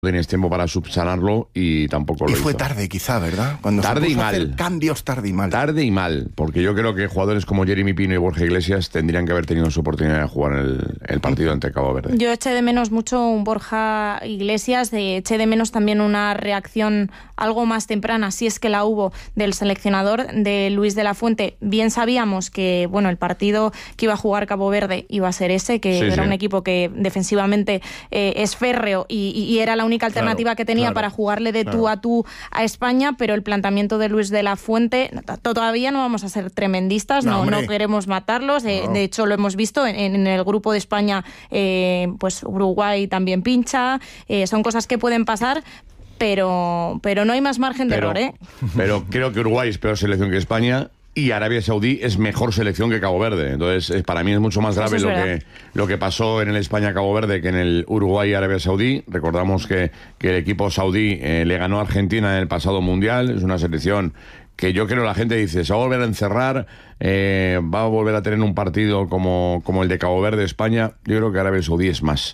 tenías tiempo para subsanarlo y tampoco lo hizo. Y fue tarde quizá, ¿verdad? Cuando tarde se y puso a mal. hacer cambios tarde y mal. Tarde y mal, porque yo creo que jugadores como Jeremy Pino y Borja Iglesias tendrían que haber tenido su oportunidad de jugar el partido ante Cabo Verde. Yo eché de menos mucho un Borja Iglesias, eché de menos también una reacción algo más temprana, si es que la hubo, del seleccionador de Luis de la Fuente. Bien sabíamos que el partido que iba a jugar Cabo Verde iba a ser ese, que era un equipo que defensivamente es férreo y era la única alternativa que tenía para jugarle de tú a tú a España, pero el planteamiento de Luis de la Fuente, todavía no vamos a ser tremendistas, no queremos matarlos, de hecho lo hemos visto en el grupo de España, pues Uruguay también pincha, son cosas que pueden pasar, pero no hay más margen de error, ¿eh? Pero creo que Uruguay es peor selección que España y Arabia Saudí es mejor selección que Cabo Verde. Entonces, para mí es mucho más grave lo que pasó en el España-Cabo Verde que en el Uruguay-Arabia Saudí. Recordamos que el equipo saudí le ganó a Argentina en el pasado Mundial. Es una selección que yo creo la gente dice, se va a volver a encerrar, va a volver a tener un partido como el de Cabo Verde-España. Yo creo que Arabia Saudí es más.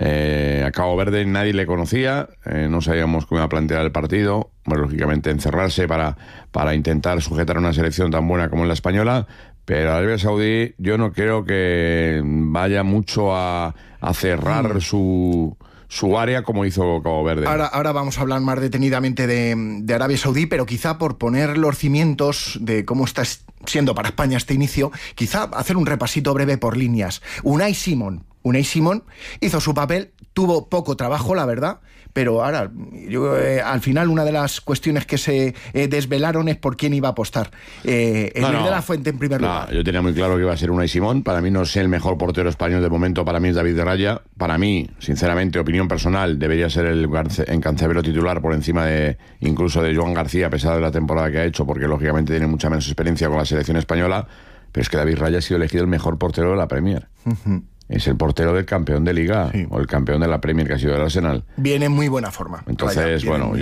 A Cabo Verde nadie le conocía, no sabíamos cómo iba a plantear el partido. Bueno, lógicamente encerrarse para intentar sujetar a una selección tan buena como la española, pero Arabia Saudí yo no creo que vaya mucho a cerrar su área como hizo Cabo Verde. Ahora vamos a hablar más detenidamente de Arabia Saudí, pero quizá por poner los cimientos de cómo está siendo para España este inicio, quizá hacer un repasito breve por líneas. Unai Simón hizo su papel, tuvo poco trabajo, la verdad, pero ahora, al final, una de las cuestiones que se desvelaron es por quién iba a apostar. Luis de la Fuente, en primer lugar. Yo tenía muy claro que iba a ser Unai Simón. Para mí no es el mejor portero español de momento, para mí es David de Raya. Para mí, sinceramente, opinión personal, debería ser el Cancevero titular por encima incluso de Joan García, a pesar de la temporada que ha hecho, porque lógicamente tiene mucha menos experiencia con la selección española, pero es que David Raya ha sido elegido el mejor portero de la Premier. Es el portero del campeón de Liga, o el campeón de la Premier, que ha sido el Arsenal. Viene en muy buena forma. Entonces,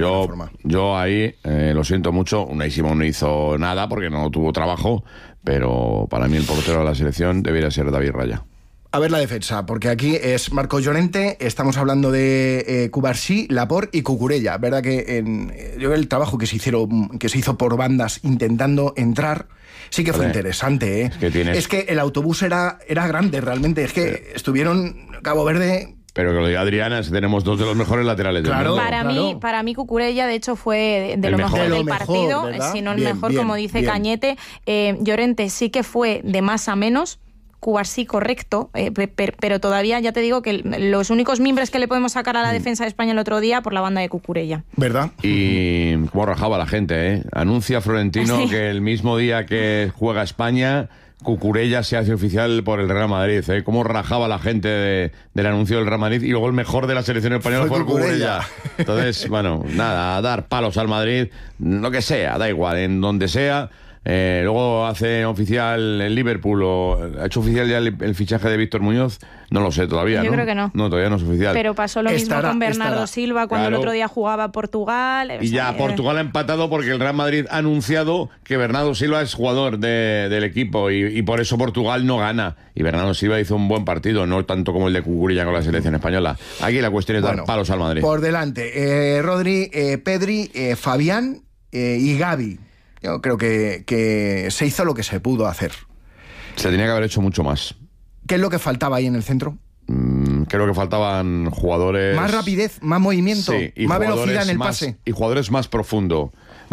yo ahí lo siento mucho. Unai Simón no hizo nada porque no tuvo trabajo, pero para mí el portero de la selección debería ser David Raya. A ver la defensa, porque aquí es Marcos Llorente, estamos hablando de Cubarsí, Laporte y Cucurella. Verdad que yo el trabajo que se hizo por bandas intentando entrar, sí que fue interesante, ¿eh? Es que el autobús era grande realmente, es que estuvieron Cabo Verde. Pero que lo diga Adriana, tenemos dos de los mejores laterales del mundo. Para mí Cucurella, de hecho, fue de lo mejor del partido, ¿verdad? Si no el mejor, como dice Cañete. Llorente sí que fue de más a menos. Cubarsí correcto, pero todavía ya te digo que los únicos mimbres que le podemos sacar a la defensa de España el otro día por la banda de Cucurella. ¿Verdad? Y cómo rajaba la gente, ¿eh? Anuncia Florentino que el mismo día que juega España, Cucurella se hace oficial por el Real Madrid, ¿eh? Cómo rajaba la gente del anuncio del Real Madrid, y luego el mejor de la selección española fue Cucurella. Entonces, nada, a dar palos al Madrid, lo que sea, da igual, en donde sea. Luego hace oficial el Liverpool, o ha hecho oficial ya el fichaje de Víctor Muñoz, no lo sé todavía. Yo creo que no. No, todavía no es oficial. Pero pasó lo mismo con Bernardo Silva cuando el otro día jugaba Portugal. Y ya Portugal ha empatado porque el Real Madrid ha anunciado que Bernardo Silva es jugador del equipo y por eso Portugal no gana. Y Bernardo Silva hizo un buen partido, no tanto como el de Cucurella con la selección española. Aquí la cuestión es dar palos al Madrid. Por delante, Rodri, Pedri, Fabián y Gavi. Yo creo que se hizo lo que se pudo hacer. Se tenía que haber hecho mucho más. ¿Qué es lo que faltaba ahí en el centro? Creo que faltaban jugadores... Más rapidez, más movimiento, más velocidad en el pase. Y jugadores más profundos.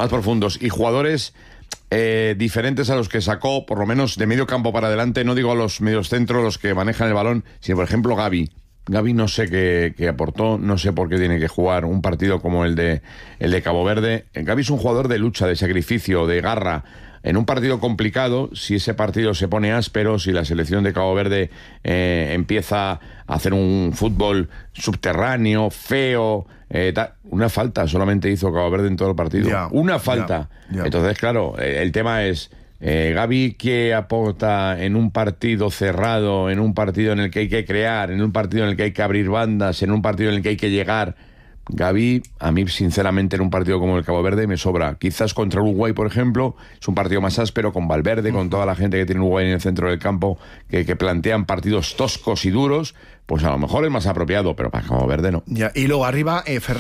Y jugadores diferentes a los que sacó, por lo menos de medio campo para adelante. No digo a los mediocentros, los que manejan el balón, sino por ejemplo Gavi. Gavi no sé qué aportó, no sé por qué tiene que jugar un partido como el de Cabo Verde. Gavi es un jugador de lucha, de sacrificio, de garra. En un partido complicado, si ese partido se pone áspero, si la selección de Cabo Verde empieza a hacer un fútbol subterráneo, feo, una falta solamente hizo Cabo Verde en todo el partido. Una falta. Entonces, claro, el tema es... Gavi, ¿qué aporta en un partido cerrado, en un partido en el que hay que crear, en un partido en el que hay que abrir bandas, en un partido en el que hay que llegar? Gavi, a mí sinceramente en un partido como el Cabo Verde me sobra. Quizás contra Uruguay, por ejemplo, es un partido más áspero, con Valverde, con toda la gente que tiene Uruguay en el centro del campo, que plantean partidos toscos y duros, pues a lo mejor es más apropiado, pero para Cabo Verde no. Y luego arriba, Ferran.